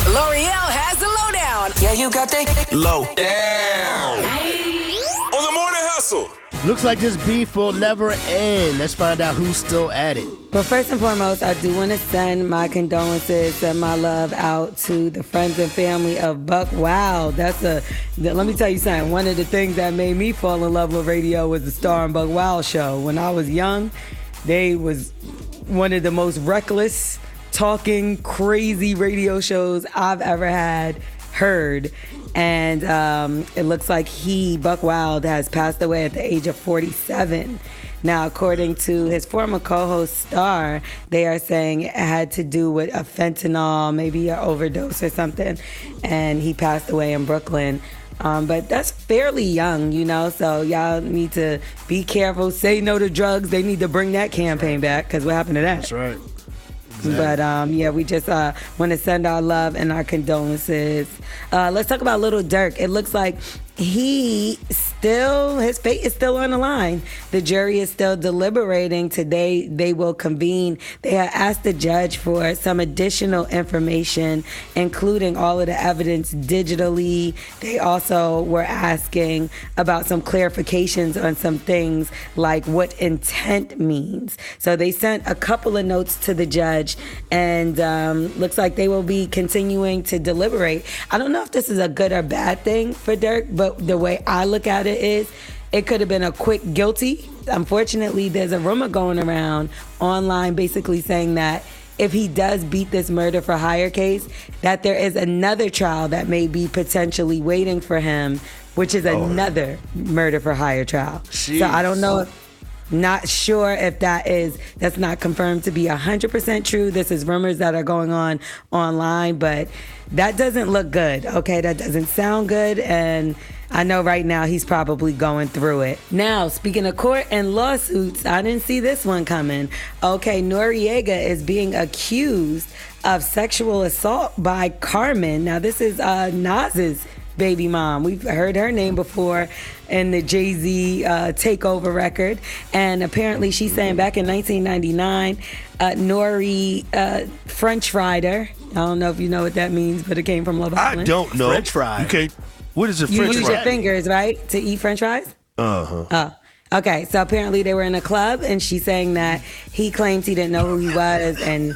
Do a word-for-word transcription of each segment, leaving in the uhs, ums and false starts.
L'Oreal has the lowdown. Yeah, you got that low down. On the morning hustle. Looks like this beef will never end. Let's find out who's still at it. But first and foremost, I do want to send my condolences, send my love out to the friends and family of Buck Wild. That's a, let me tell you something. One of the things that made me fall in love with radio was the Star and Buck Wild show. When I was young, they was one of the most reckless, talking, crazy radio shows I've ever had heard. And um, it looks like he, Buck Wild, has passed away at the age of forty-seven. Now, according to his former co-host Star, they are saying it had to do with a fentanyl, maybe an overdose or something, and he passed away in Brooklyn. Um, but that's fairly young, you know, so y'all need to be careful. Say no to drugs. They need to bring that campaign back, because what happened to that? That's right. Exactly. But um, yeah, we just uh, want to send our love and our condolences. Uh, let's talk about Little Durk. It looks like he still, his fate is still on the line. The jury is still deliberating. Today they will convene. They have asked the judge for some additional information, including all of the evidence digitally. They also were asking about some clarifications on some things, like what intent means. So they sent a couple of notes to the judge, and um, looks like they will be continuing to deliberate. I don't know if this is a good or bad thing for Durk, but the way I look at it is it could have been a quick guilty. Unfortunately, there's a rumor going around online basically saying that if he does beat this murder for hire case, that there is another trial that may be potentially waiting for him, which is oh. another murder for hire trial. Jeez. So I don't know if Not sure if that is, that's not confirmed to be one hundred percent true. This is rumors that are going on online, but that doesn't look good, okay? That doesn't sound good, and I know right now he's probably going through it. Now, speaking of court and lawsuits, I didn't see this one coming. Okay, Noreaga is being accused of sexual assault by Carmen. Now, this is uh, Nas's baby mom. We've heard her name before in the Jay-Z uh, Takeover record. And apparently she's saying back in nineteen ninety-nine, uh, Nori uh, French fried her. I don't know if you know what that means, but it came from Love Island. I don't know. French fry. Okay. What is a You French use fry? your fingers, right, to eat French fries? Uh-huh. Oh. Okay, so apparently they were in a club, and she's saying that he claims he didn't know who he was, and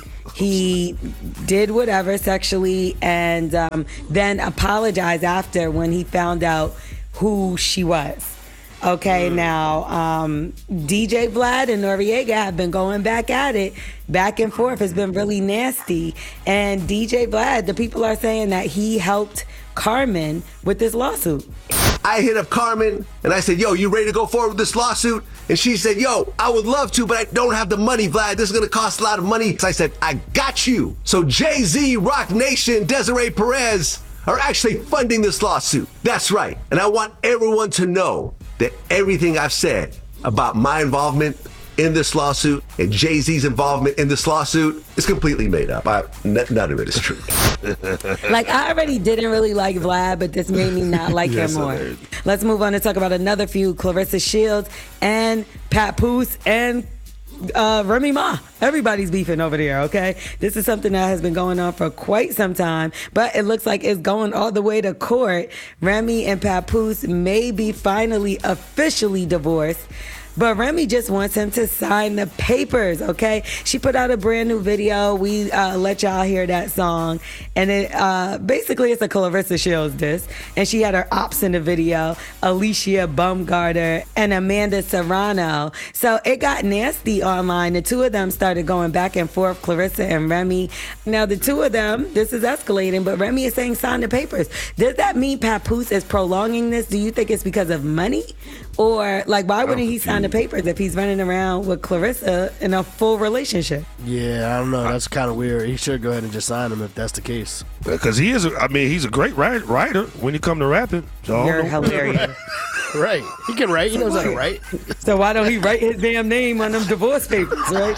he did whatever sexually, and um, then apologized after when he found out who she was. Okay, mm. now um, D J Vlad and Noreaga have been going back at it, back and forth. It's been really nasty. And D J Vlad, the people are saying that he helped Carmen with this lawsuit. I hit up Carmen and I said, yo, you ready to go forward with this lawsuit? And she said, yo, I would love to, but I don't have the money, Vlad. This is going to cost a lot of money. So I said, I got you. So Jay-Z, Rock Nation, Desiree Perez are actually funding this lawsuit. That's right. And I want everyone to know that everything I've said about my involvement in this lawsuit and Jay-Z's involvement in this lawsuit is completely made up. I, n- none of it is true. Like, I already didn't really like Vlad, but this made me not like yes, him more. Let's move on to talk about another feud. Clarissa Shields and Papoose and uh, Remy Ma. Everybody's beefing over there, okay? This is something that has been going on for quite some time, but it looks like it's going all the way to court. Remy and Papoose may be finally officially divorced. But Remy just wants him to sign the papers, okay? She put out a brand new video. We uh, let y'all hear that song. And it uh, basically it's a Clarissa Shields diss. And she had her ops in the video, Alicia Baumgartner and Amanda Serrano. So it got nasty online. The two of them started going back and forth, Clarissa and Remy. Now the two of them, this is escalating, but Remy is saying sign the papers. Does that mean Papoose is prolonging this? Do you think it's because of money? Or, like, why wouldn't he sign the papers if he's running around with Clarissa in a full relationship? Yeah, I don't know. That's kind of weird. He should go ahead and just sign them if that's the case. Because he is, a, I mean, he's a great writer, writer when you come to rapping. So You're hilarious. Right. He can write. He knows how to write. So why don't he write his damn name on them divorce papers, right?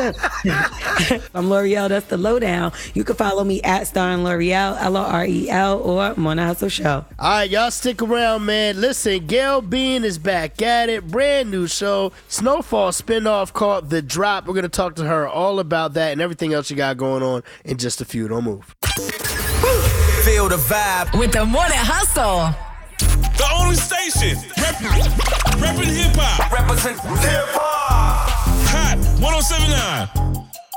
I'm L'Oreal. That's the lowdown. You can follow me at Star and L'Oreal, L O R E L, or Morning Hustle Show. All right, y'all stick around, man. Listen, Gail Bean is back at it. Brand new show. Snowfall spinoff called The Drop. We're going to talk to her all about that and everything else she got going on in just a few. Don't move. Feel the vibe. With the Morning Hustle. The only station. Rep, reppin' hip hop. Represent hip hop. Hot one oh seven point nine.